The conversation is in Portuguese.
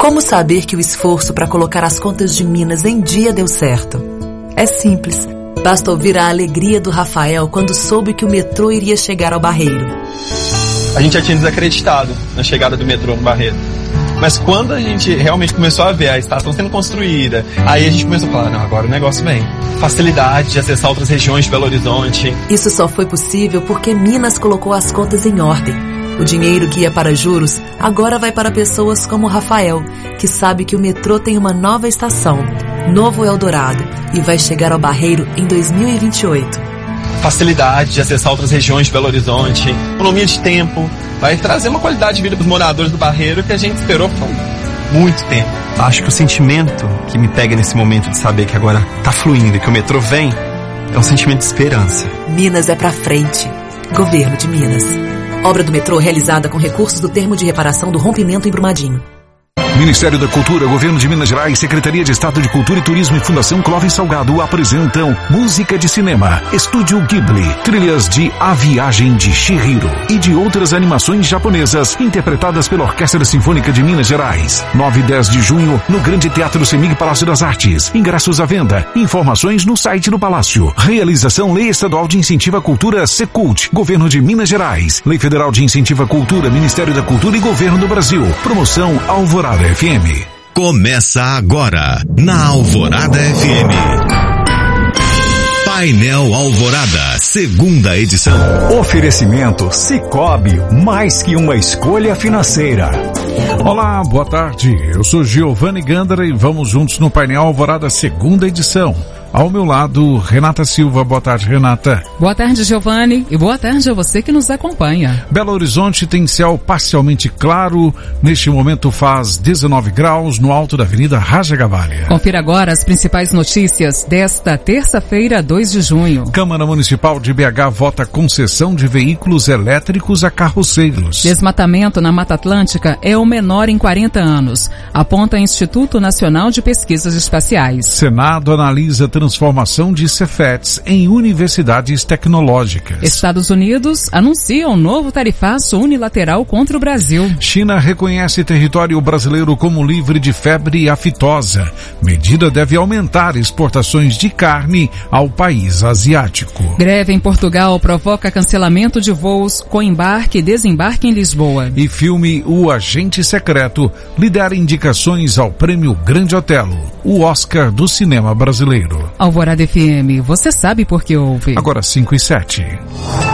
Como saber que o esforço para colocar as contas de Minas em dia deu certo? É simples. Basta ouvir a alegria do Rafael quando soube que o metrô iria chegar ao Barreiro. A gente já tinha desacreditado na chegada do metrô no Barreiro. Mas quando a gente realmente começou a ver a estação sendo construída, aí a gente começou a falar, não, agora o negócio vem. Facilidade de acessar outras regiões de Belo Horizonte. Isso só foi possível porque Minas colocou as contas em ordem. O dinheiro que ia para juros agora vai para pessoas como o Rafael, que sabe que o metrô tem uma nova estação, Novo Eldorado, e vai chegar ao Barreiro em 2028. Facilidade de acessar outras regiões de Belo Horizonte, economia de tempo, vai trazer uma qualidade de vida para os moradores do Barreiro que a gente esperou por muito tempo. Acho que o sentimento que me pega nesse momento de saber que agora tá fluindo e que o metrô vem é um sentimento de esperança. Minas é pra frente. Governo de Minas. Obra do metrô realizada com recursos do termo de reparação do rompimento em Brumadinho. Ministério da Cultura, Governo de Minas Gerais, Secretaria de Estado de Cultura e Turismo e Fundação Clóvis Salgado apresentam música de cinema, Estúdio Ghibli, trilhas de A Viagem de Chihiro e de outras animações japonesas interpretadas pela Orquestra Sinfônica de Minas Gerais. 9 e 10 de junho, no Grande Teatro Semig Palácio das Artes. Ingressos à venda. Informações no site do Palácio. Realização Lei Estadual de Incentivo à Cultura, Secult, Governo de Minas Gerais. Lei Federal de Incentivo à Cultura, Ministério da Cultura e Governo do Brasil. Promoção Alvorada FM. Começa agora na Alvorada FM. Painel Alvorada, segunda edição. Oferecimento Sicoob, mais que uma escolha financeira. Olá, boa tarde. Eu sou Giovanni Gandara e vamos juntos no Painel Alvorada, segunda edição. Ao meu lado, Renata Silva. Boa tarde, Renata. Boa tarde, Giovanni, e boa tarde a você que nos acompanha. Belo Horizonte tem céu parcialmente claro. Neste momento faz 19 graus no alto da Avenida Raja Gavalha. Confira agora as principais notícias desta terça-feira, 2 de junho. Câmara Municipal de BH vota concessão de veículos elétricos a carroceiros. Desmatamento na Mata Atlântica é o menor em 40 anos, aponta Instituto Nacional de Pesquisas Espaciais. Senado analisa transformação de Cefetes em universidades tecnológicas. Estados Unidos anuncia um novo tarifaço unilateral contra o Brasil. China reconhece território brasileiro como livre de febre aftosa. Medida deve aumentar exportações de carne ao país asiático. Greve em Portugal provoca cancelamento de voos com embarque e desembarque em Lisboa. E filme O Agente Secreto lidera indicações ao Prêmio Grande Otelo, o Oscar do cinema brasileiro. Alvorada FM, você sabe por que ouve. Agora 5 e 7.